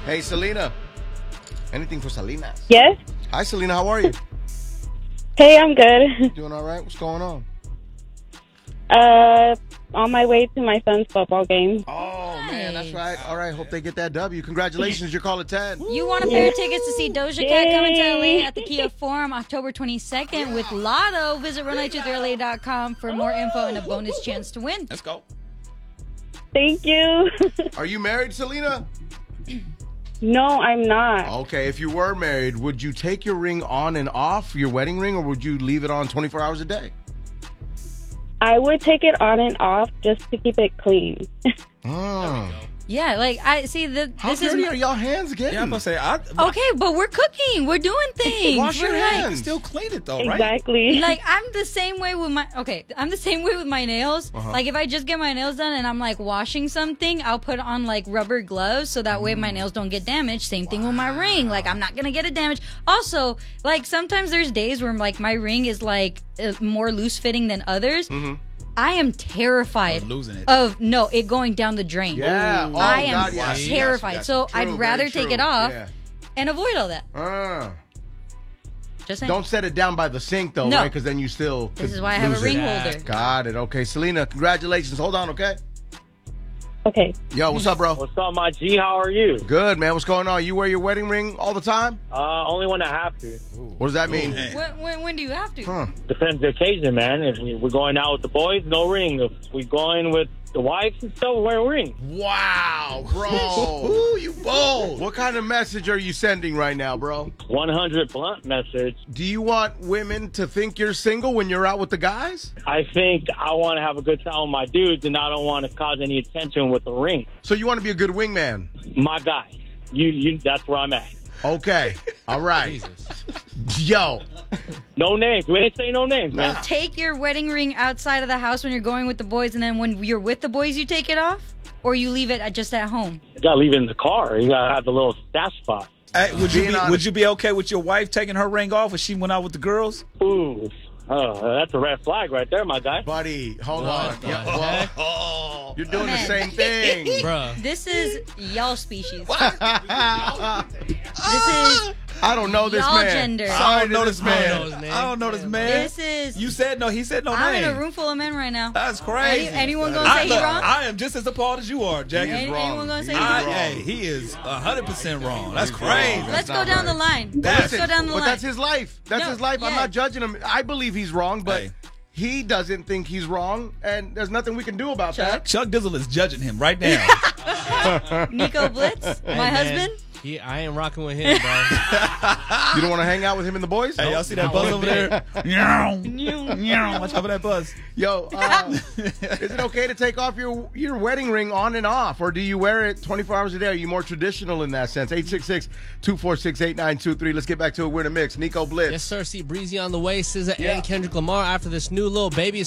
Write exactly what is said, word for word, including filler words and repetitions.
Hey, Selena. Anything for Selena? Yes? Hi, Selena. How are you? Hey, I'm good. Doing all right? What's going on? Uh, on my way to my son's football game. Oh, man. That's right. All right. Hope they get that W. Congratulations. You're calling ten. You want a pair of tickets to see Doja Cat coming to L A at the Kia Forum October twenty-second with Lotto. Visit run ninety two three L A dot com for more info and a bonus chance to win. Let's go. Thank you. Are you married, Selena? No, I'm not. Okay. If you were married, would you take your ring on and off, your wedding ring, or would you leave it on twenty-four hours a day? I would take it on and off just to keep it clean. Oh. Yeah, like I see the How this dirty is are y'all hands getting? Yeah, I'm gonna say. I, okay, but we're cooking, we're doing things. Wash your We're like- I can hands. still clean it though, right? Exactly. Like I'm the same way with my okay. I'm the same way with my nails. Uh-huh. Like if I just get my nails done and I'm like washing something, I'll put on like rubber gloves so that way my nails don't get damaged. Same thing with my ring. Like I'm not gonna get it damaged. Also, like sometimes there's days where like my ring is like uh, more loose fitting than others. Mm-hmm. I am terrified Of losing it. of no it going down the drain. Yeah. Oh, I am God, yes, terrified. yes, yes. So True, I'd very rather take true. it off Yeah. and avoid all that. Uh, Just saying. don't set it down by the sink, though, No. right? Because then you still This could is why I have a lose ring it. holder. Got it. Okay, Selena, congratulations. Hold on, okay? Okay. Yo, what's up, bro? What's up, my G? How are you? Good, man. What's going on? You wear your wedding ring all the time? Uh, only when I have to. What does that mean? When, when, when do you have to? Huh. Depends the occasion, man. If we- we're going out with the boys, no ring. If we're going with the wives and stuff, wear a ring. Wow, bro. Ooh, you bold. What kind of message are you sending right now, bro? one hundred blunt message. Do you want women to think you're single when you're out with the guys? I think I want to have a good time with my dudes, and I don't want to cause any attention with the ring. So you want to be a good wingman? My guy. You, you. That's where I'm at. Okay. All right. Yo. No names. We didn't say no names, man. Take your wedding ring outside of the house when you're going with the boys, and then when you're with the boys, you take it off? Or you leave it at, just at home? You gotta leave it in the car. You gotta have the little stash spot. Hey, would you Being be, honest- would you be okay with your wife taking her ring off if she went out with the girls? Ooh. Oh, that's a red flag right there, my guy. Buddy, hold What on. the Yeah, heck? well, you're doing Man. the same thing. Bruh. This is y'all species. I This is don't know this y'all man. gender. I Sorry don't to know this I don't know man. his name. I don't know this man. this is. You said no. He said no I'm name. in a room full of men right now. That's Any, crazy. anyone gonna I, say he look, wrong? I am just as appalled as you are, Jackie. Any- wrong. anyone gonna say He's he's I, wrong? hey, he is one hundred percent wrong. That's He's crazy. wrong. Let's That's go not down the right. line. Let's Listen, go down the but line. that's his life. That's No, his life. I'm yeah. not judging him. I believe he's wrong, but Hey. he doesn't think he's wrong, and there's nothing we can do about that. Chuck Dizzle is judging him right now. Nico Blitz, Hey, my man, husband. He, I ain't rocking with him, bro. You don't want to hang out with him and the boys? Hey, y'all see that Not buzz one over bit. there? Meow. Meow. Watch out for that buzz. Yo, uh, is it okay to take off your your wedding ring on and off, or do you wear it twenty-four hours a day? Are you more traditional in that sense? eight six six, two four six, eight nine two three. Let's get back to it. We're in a mix. Nico Blitz. Yes, sir. See Breezy on the way. S Z A Yeah. and Kendrick Lamar after this new little baby